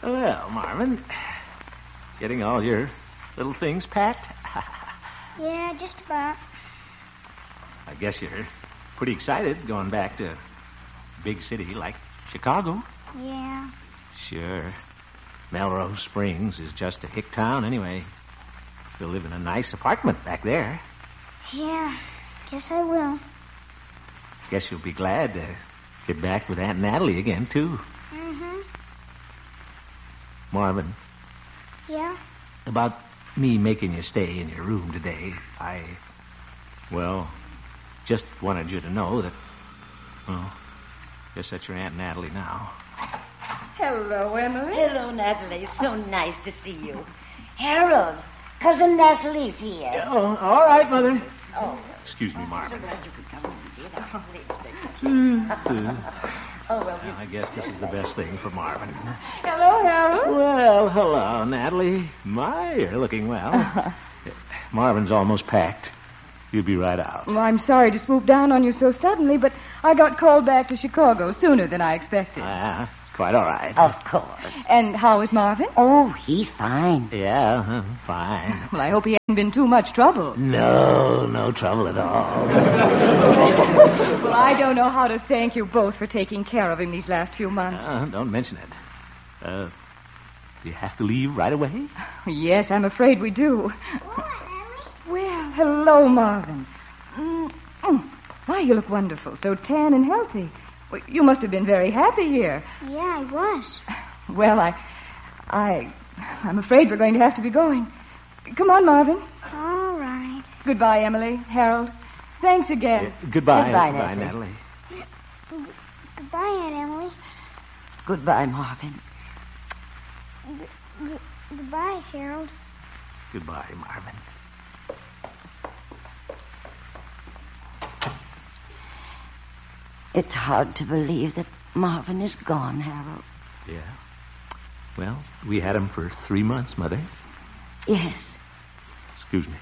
Well, Marvin, getting all your little things packed? Yeah, just about. I guess you're pretty excited going back to a big city like Chicago. Yeah. Sure. Melrose Springs is just a hick town anyway. You'll live in a nice apartment back there. Yeah, guess I will. Guess you'll be glad to get back with Aunt Natalie again, too. Mm-hmm. Marvin, Yeah? about me making you stay in your room today, just wanted you to know that, guess that's your Aunt Natalie now. Hello, Emily. Hello, Natalie. So nice to see you. Harold, Cousin Natalie's here. Oh, all right, Mother. Oh, Excuse me, so Marvin. glad you could come over, dear. Oh, well, I guess this is the best thing for Marvin. Hello, Harold. Well, hello, Natalie. My, you're looking well. Marvin's almost packed. You'll be right out. Well, I'm sorry to swoop down on you so suddenly, but I got called back to Chicago sooner than I expected. It's quite all right. Of course. And how is Marvin? Oh, he's fine. Yeah, fine. Well, I hope he hasn't been too much trouble. No trouble at all. Well, I don't know how to thank you both for taking care of him these last few months. Don't mention it. Do you have to leave right away? Yes, I'm afraid we do. What, Emily? Well, hello, Marvin. Why, you look wonderful, so tan and healthy. Well, you must have been very happy here. Yeah, I was. Well, I'm afraid we're going to have to be going. Come on, Marvin. All right. Goodbye, Emily, Harold. Thanks again. Goodbye. Goodbye, Natalie. Goodbye, Aunt Emily. Goodbye, Marvin. Goodbye, Harold. Goodbye, Marvin. It's hard to believe that Marvin is gone, Harold. Yeah. Well, we had him for 3 months, Mother. Yes. Excuse me.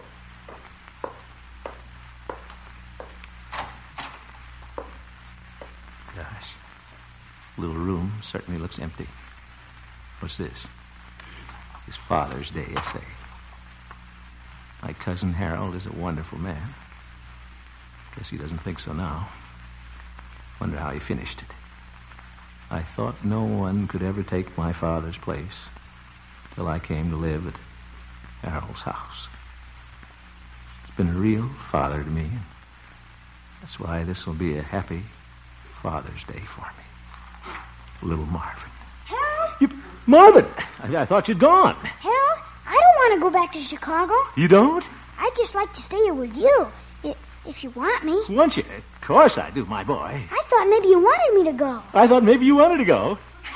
Gosh. Little room certainly looks empty. What's this? It's Father's Day essay. My cousin Harold is a wonderful man. Guess he doesn't think so now. Wonder how he finished it. I thought no one could ever take my father's place till I came to live at Harold's house. He's been a real father to me. That's why this will be a happy Father's Day for me. Little Marvin. Harold? Marvin! I thought you'd gone. Harold, I don't want to go back to Chicago. You don't? I'd just like to stay here with you, if you want me. Want you? Of course I do, my boy. I thought maybe you wanted me to go. I thought maybe you wanted to go.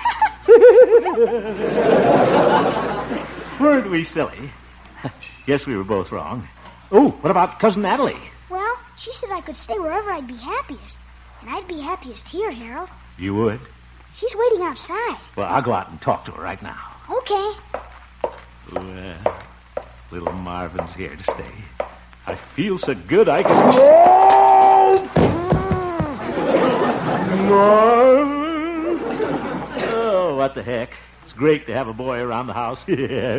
Weren't we silly? Guess we were both wrong. Oh, what about Cousin Natalie? Well, she said I could stay wherever I'd be happiest. And I'd be happiest here, Harold. You would? She's waiting outside. Well, I'll go out and talk to her right now. Okay. Well, little Marvin's here to stay. I feel so good I can... Marvin! Oh, what the heck. It's great to have a boy around the house.